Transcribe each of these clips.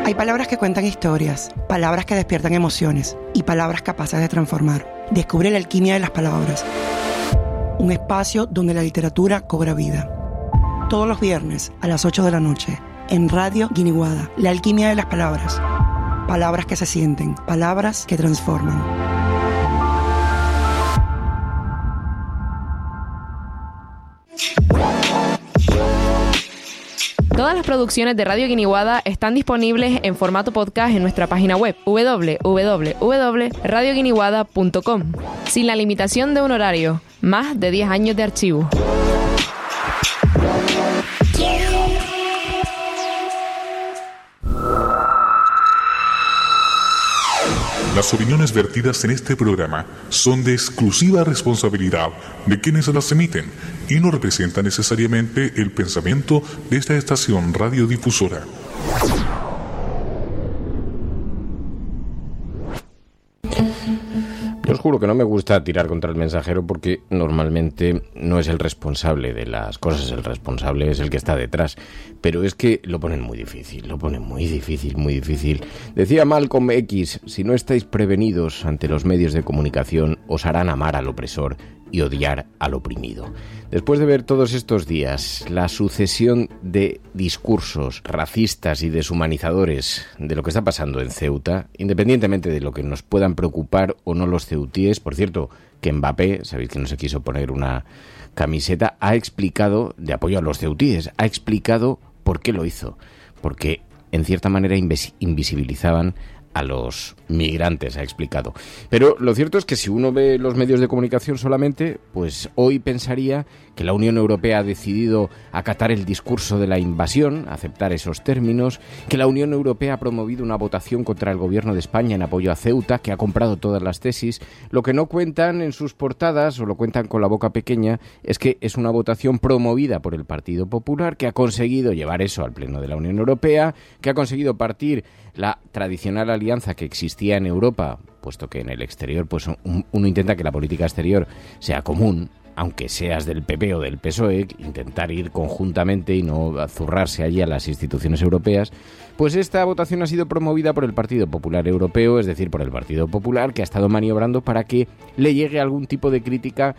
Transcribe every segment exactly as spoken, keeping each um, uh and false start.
Hay palabras que cuentan historias, palabras que despiertan emociones y palabras capaces de transformar. Descubre la alquimia de las palabras. Un espacio donde la literatura cobra vida. Todos los viernes a las ocho de la noche, en Radio Guiniguada, la alquimia de las palabras. Palabras que se sienten, palabras que transforman. Todas las producciones de Radio Guiniguada están disponibles en formato podcast en nuestra página web doble u doble u doble u punto radio guiniguada punto com, sin la limitación de un horario, más de diez años de archivo. Las opiniones vertidas en este programa son de exclusiva responsabilidad de quienes las emiten y no representan necesariamente el pensamiento de esta estación radiodifusora. Yo os juro que no me gusta tirar contra el mensajero porque normalmente no es el responsable de las cosas, el responsable es el que está detrás. Pero es que lo ponen muy difícil, lo ponen muy difícil, muy difícil. Decía Malcolm X, si no estáis prevenidos ante los medios de comunicación, os harán amar al opresor y odiar al oprimido. Después de ver todos estos días la sucesión de discursos racistas y deshumanizadores de lo que está pasando en Ceuta, independientemente de lo que nos puedan preocupar o no los ceutíes, por cierto, que Mbappé, sabéis que no se quiso poner una camiseta, ha explicado, de apoyo a los ceutíes, ha explicado por qué lo hizo, porque en cierta manera invis- invisibilizaban a los migrantes, ha explicado. Pero lo cierto es que si uno ve los medios de comunicación solamente, pues hoy pensaría que la Unión Europea ha decidido acatar el discurso de la invasión, aceptar esos términos, que la Unión Europea ha promovido una votación contra el gobierno de España en apoyo a Ceuta, que ha comprado todas las tesis. Lo que no cuentan en sus portadas, o lo cuentan con la boca pequeña, es que es una votación promovida por el Partido Popular, que ha conseguido llevar eso al Pleno de la Unión Europea, que ha conseguido partir la tradicional alianza que existía en Europa, puesto que en el exterior pues un, uno intenta que la política exterior sea común, aunque seas del P P o del P S O E, intentar ir conjuntamente y no zurrarse allí a las instituciones europeas. Pues esta votación ha sido promovida por el Partido Popular Europeo, es decir, por el Partido Popular, que ha estado maniobrando para que le llegue algún tipo de crítica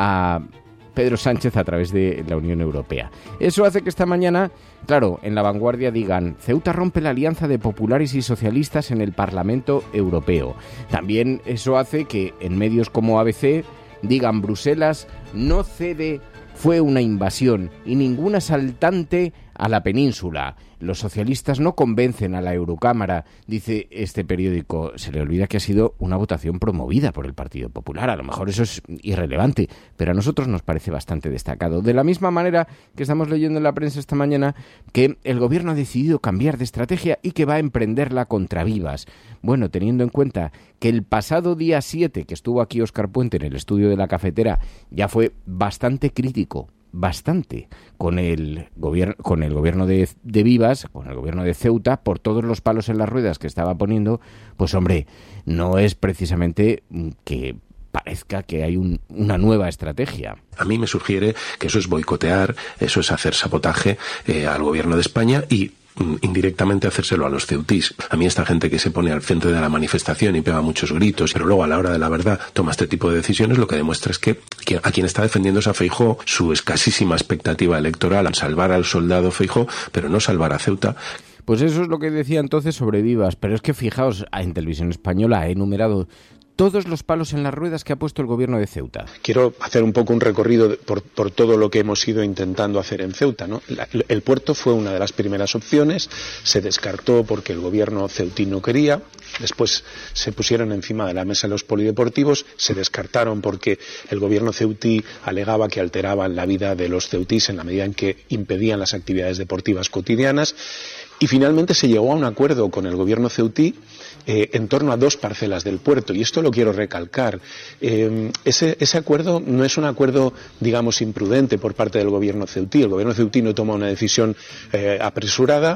a Pedro Sánchez a través de la Unión Europea. Eso hace que esta mañana, claro, en La Vanguardia digan: Ceuta rompe la alianza de populares y socialistas en el Parlamento Europeo. También eso hace que en medios como A B C digan: Bruselas no cede, fue una invasión y ningún asaltante a la península. Los socialistas no convencen a la Eurocámara, dice este periódico. Se le olvida que ha sido una votación promovida por el Partido Popular. A lo mejor eso es irrelevante, pero a nosotros nos parece bastante destacado. De la misma manera que estamos leyendo en la prensa esta mañana que el gobierno ha decidido cambiar de estrategia y que va a emprenderla contra Vivas. Bueno, teniendo en cuenta que el pasado día siete, que estuvo aquí Óscar Puente en el estudio de La Cafetera, ya fue bastante crítico, bastante, con el gobierno con el gobierno de, de Vivas, con el gobierno de Ceuta, por todos los palos en las ruedas que estaba poniendo, pues hombre, no es precisamente que parezca que hay un, una nueva estrategia. A mí me sugiere que eso es boicotear, eso es hacer sabotaje eh, al gobierno de España y indirectamente hacérselo a los ceutís. A mí esta gente que se pone al frente de la manifestación y pega muchos gritos, pero luego a la hora de la verdad toma este tipo de decisiones, lo que demuestra es que, que a quien está defendiendo es a Feijóo, su escasísima expectativa electoral al salvar al soldado Feijóo, pero no salvar a Ceuta. Pues eso es lo que decía entonces sobre Vivas, pero es que fijaos, en Televisión Española ha enumerado todos los palos en las ruedas que ha puesto el gobierno de Ceuta. Quiero hacer un poco un recorrido por, por todo lo que hemos ido intentando hacer en Ceuta, ¿no? La, el puerto fue una de las primeras opciones, se descartó porque el gobierno ceutí no quería, después se pusieron encima de la mesa los polideportivos, se descartaron porque el gobierno ceutí alegaba que alteraban la vida de los ceutís en la medida en que impedían las actividades deportivas cotidianas, y finalmente se llegó a un acuerdo con el gobierno ceutí eh, en torno a dos parcelas del puerto, y esto lo quiero recalcar. Eh, ese, ese acuerdo no es un acuerdo, digamos, imprudente por parte del gobierno ceutí. El gobierno ceutí no toma una decisión eh, apresurada,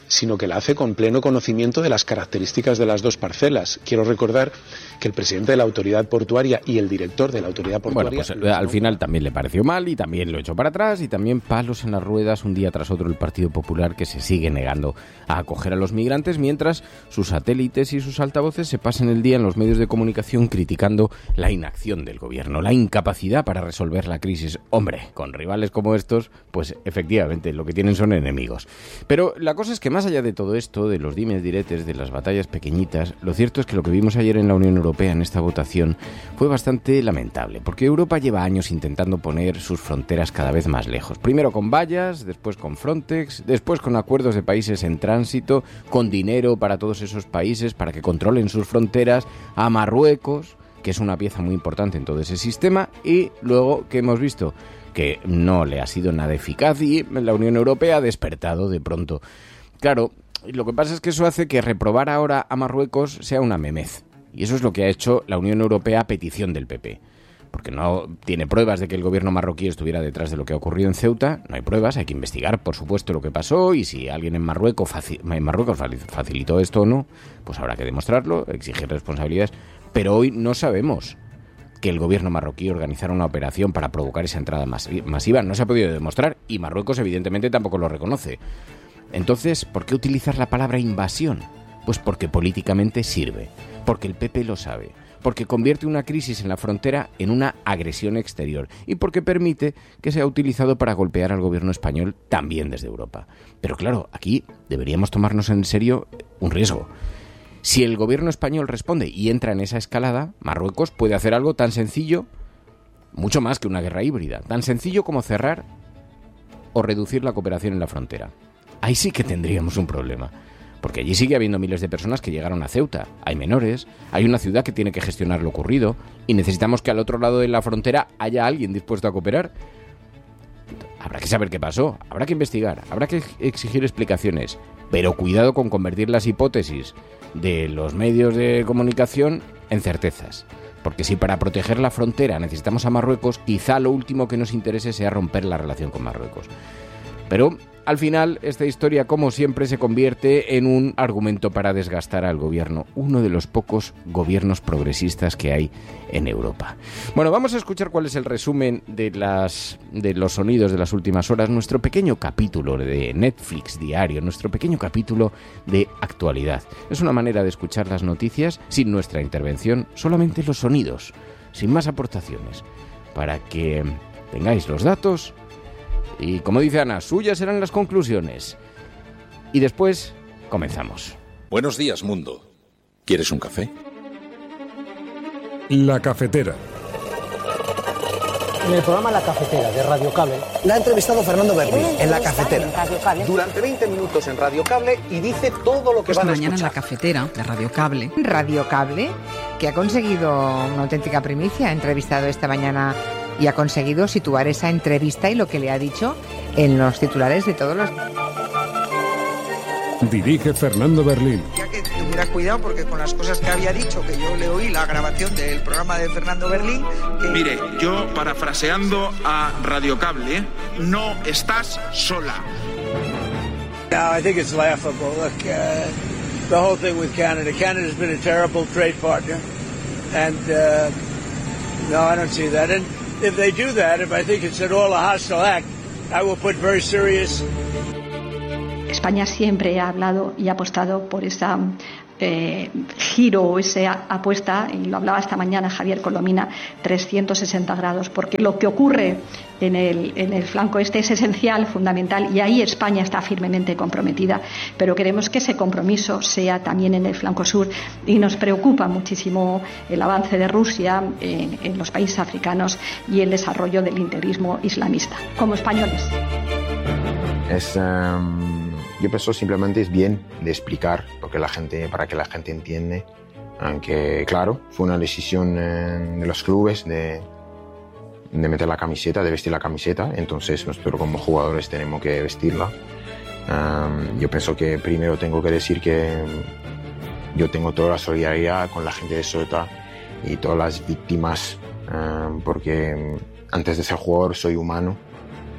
sino que la hace con pleno conocimiento de las características de las dos parcelas. Quiero recordar que el presidente de la autoridad portuaria y el director de la autoridad portuaria... Bueno, pues al final también le pareció mal y también lo echó para atrás, y también palos en las ruedas un día tras otro el Partido Popular, que se sigue negando a acoger a los migrantes, mientras sus satélites y sus altavoces se pasan el día en los medios de comunicación criticando la inacción del gobierno, la incapacidad para resolver la crisis. Hombre, con rivales como estos, pues efectivamente lo que tienen son enemigos. Pero la cosa es que más allá de todo esto, de los dimes diretes, de las batallas pequeñitas, lo cierto es que lo que vimos ayer en la Unión Europea en esta votación fue bastante lamentable, porque Europa lleva años intentando poner sus fronteras cada vez más lejos. Primero con vallas, después con Frontex, después con acuerdos de países en tránsito, con dinero para todos esos países para que controlen sus fronteras, a Marruecos, que es una pieza muy importante en todo ese sistema, y luego, ¿qué hemos visto? Que no le ha sido nada eficaz y la Unión Europea ha despertado de pronto. Claro, lo que pasa es que eso hace que reprobar ahora a Marruecos sea una memez. Y eso es lo que ha hecho la Unión Europea a petición del P P. Porque no tiene pruebas de que el gobierno marroquí estuviera detrás de lo que ha ocurrido en Ceuta. No hay pruebas, hay que investigar, por supuesto, lo que pasó, y si alguien en Marruecos, faci- en Marruecos facilitó esto o no, pues habrá que demostrarlo, exigir responsabilidades. Pero hoy no sabemos que el gobierno marroquí organizara una operación para provocar esa entrada masi- masiva. No se ha podido demostrar, y Marruecos evidentemente tampoco lo reconoce. Entonces, ¿por qué utilizar la palabra invasión? Pues porque políticamente sirve, porque el P P lo sabe, porque convierte una crisis en la frontera en una agresión exterior y porque permite que sea utilizado para golpear al gobierno español también desde Europa. Pero claro, aquí deberíamos tomarnos en serio un riesgo. Si el gobierno español responde y entra en esa escalada, Marruecos puede hacer algo tan sencillo, mucho más que una guerra híbrida, tan sencillo como cerrar o reducir la cooperación en la frontera. Ahí sí que tendríamos un problema. Porque allí sigue habiendo miles de personas que llegaron a Ceuta. Hay menores, hay una ciudad que tiene que gestionar lo ocurrido y necesitamos que al otro lado de la frontera haya alguien dispuesto a cooperar. Habrá que saber qué pasó, habrá que investigar, habrá que exigir explicaciones, pero cuidado con convertir las hipótesis de los medios de comunicación en certezas. Porque si para proteger la frontera necesitamos a Marruecos, quizá lo último que nos interese sea romper la relación con Marruecos. Pero al final, esta historia, como siempre, se convierte en un argumento para desgastar al gobierno, uno de los pocos gobiernos progresistas que hay en Europa. Bueno, vamos a escuchar cuál es el resumen de, las, de los sonidos de las últimas horas, nuestro pequeño capítulo de Netflix diario, nuestro pequeño capítulo de actualidad. Es una manera de escuchar las noticias sin nuestra intervención, solamente los sonidos, sin más aportaciones, para que tengáis los datos. Y como dice Ana, suyas serán las conclusiones. Y después comenzamos. Buenos días, mundo. ¿Quieres un café? La cafetera. En el programa La Cafetera de Radio Cable la ha entrevistado Fernando Berlín en La Cafetera. Durante veinte minutos en Radio Cable y dice todo lo que pues van a mañana escuchar. En La Cafetera de Radio Cable. Radio Cable, que ha conseguido una auténtica primicia. Ha entrevistado esta mañana y ha conseguido situar esa entrevista y lo que le ha dicho en los titulares de todos los... Dirige Fernando Berlín. Ya que tuviera cuidado porque con las cosas que había dicho, que yo le oí la grabación del programa de Fernando Berlín... Que... Mire, yo parafraseando a Radio Cable, no estás sola. No, I think it's laughable. Look, uh, the whole thing with Canada. Canada's been a terrible trade partner. And, uh, no, I don't see that. And if they do that, if I think it's at all a hostile act, I will put very serious... España siempre ha hablado y ha apostado por esa eh, giro o esa apuesta, y lo hablaba esta mañana Javier Colomina, trescientos sesenta grados, porque lo que ocurre en el, en el flanco este es esencial, fundamental, y ahí España está firmemente comprometida, pero queremos que ese compromiso sea también en el flanco sur, y nos preocupa muchísimo el avance de Rusia en, en los países africanos y el desarrollo del integrismo islamista, como españoles. Es, um, yo pienso simplemente es bien de explicar lo que la gente, para que la gente entiende, aunque claro, fue una decisión eh, de los clubes de, de meter la camiseta, de vestir la camiseta, entonces nosotros como jugadores tenemos que vestirla. Um, yo pienso que primero tengo que decir que yo tengo toda la solidaridad con la gente de Ceuta y todas las víctimas, um, porque antes de ser jugador soy humano.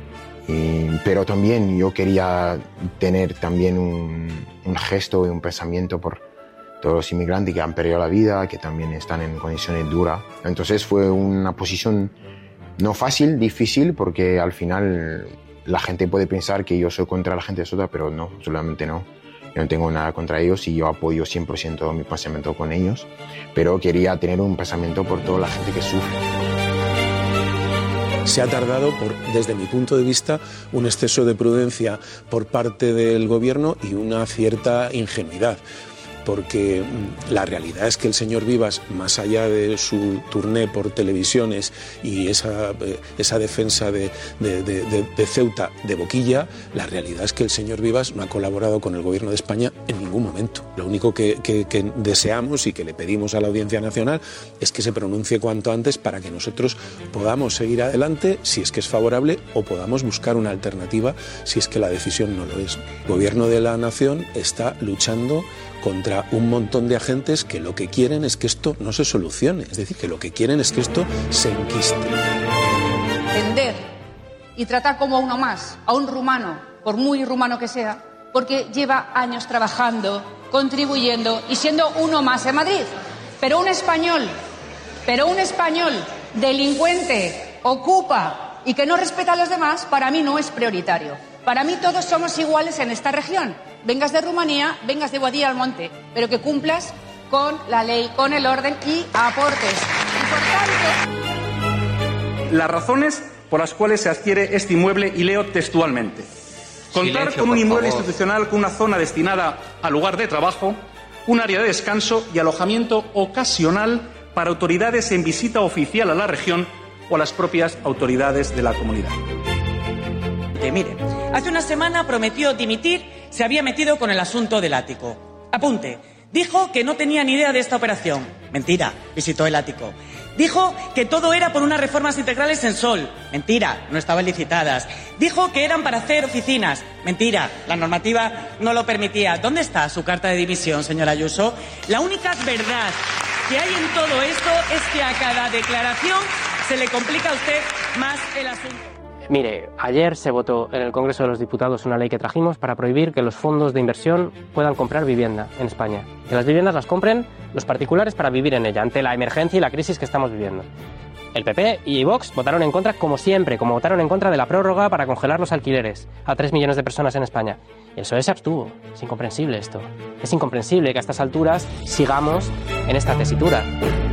Y, pero también yo quería tener también un, un gesto y un pensamiento por todos los inmigrantes que han perdido la vida, que también están en condiciones duras. Entonces fue una posición no fácil, difícil, porque al final la gente puede pensar que yo soy contra la gente de Ceuta, pero no, absolutamente no. Yo no tengo nada contra ellos y yo apoyo cien por ciento mi pensamiento con ellos, pero quería tener un pensamiento por toda la gente que sufre. Se ha tardado, por, desde mi punto de vista, un exceso de prudencia por parte del gobierno y una cierta ingenuidad. Porque la realidad es que el señor Vivas, más allá de su turné por televisiones y esa, esa defensa de, de, de, de Ceuta de boquilla, la realidad es que el señor Vivas no ha colaborado con el gobierno de España en ningún momento. Lo único que, que, que deseamos y que le pedimos a la Audiencia Nacional es que se pronuncie cuanto antes para que nosotros podamos seguir adelante si es que es favorable o podamos buscar una alternativa si es que la decisión no lo es. El gobierno de la nación está luchando contra un montón de agentes que lo que quieren es que esto no se solucione, es decir, que lo que quieren es que esto se enquiste. Entender y tratar como a uno más, a un rumano, por muy rumano que sea, porque lleva años trabajando, contribuyendo y siendo uno más en Madrid. Pero un español, pero un español delincuente, ocupa y que no respeta a los demás, para mí no es prioritario. Para mí todos somos iguales en esta región. Vengas de Rumanía, vengas de Boadilla al Monte, pero que cumplas con la ley, con el orden y aportes. Importante. Las razones por las cuales se adquiere este inmueble, y leo textualmente. Contar Silencio, con un inmueble favor. institucional con una zona destinada al lugar de trabajo, un área de descanso y alojamiento ocasional para autoridades en visita oficial a la región o a las propias autoridades de la comunidad. Mire, hace una semana prometió dimitir, se había metido con el asunto del ático. Apunte, dijo que no tenía ni idea de esta operación. Mentira, visitó el ático. Dijo que todo era por unas reformas integrales en Sol. Mentira, no estaban licitadas. Dijo que eran para hacer oficinas. Mentira, la normativa no lo permitía. ¿Dónde está su carta de dimisión, señora Ayuso? La única verdad que hay en todo esto es que a cada declaración se le complica a usted más el asunto. Mire, ayer se votó en el Congreso de los Diputados una ley que trajimos para prohibir que los fondos de inversión puedan comprar vivienda en España. Que las viviendas las compren los particulares para vivir en ella, ante la emergencia y la crisis que estamos viviendo. El P P y Vox votaron en contra, como siempre, como votaron en contra de la prórroga para congelar los alquileres a tres millones de personas en España. Y el P S O E se abstuvo. Es incomprensible esto. Es incomprensible que a estas alturas sigamos en esta tesitura.